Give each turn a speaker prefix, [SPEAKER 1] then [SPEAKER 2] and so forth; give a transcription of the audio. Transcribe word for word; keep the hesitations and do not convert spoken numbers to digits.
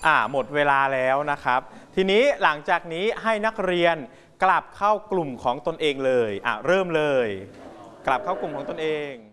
[SPEAKER 1] อ่าหมดเวลาแล้วนะครับทีนี้หลังจากนี้ให้นักเรียนกลับเข้ากลุ่มของตนเองเลยอ่ะเริ่มเลยกลับเข้ากลุ่มของตนเอง